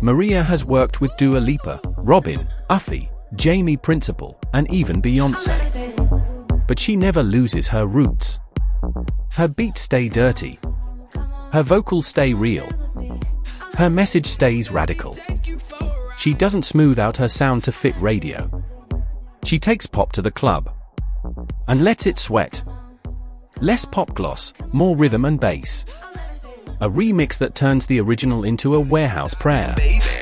Maria has worked with Dua Lipa, Robin, Uffy, Jamie Principle, and even Beyoncé. But she never loses her roots. Her beats stay dirty. Her vocals stay real. Her message stays radical. She doesn't smooth out her sound to fit radio. She takes pop to the club and lets it sweat. Less pop gloss, more rhythm and bass. A remix that turns the original into a warehouse prayer.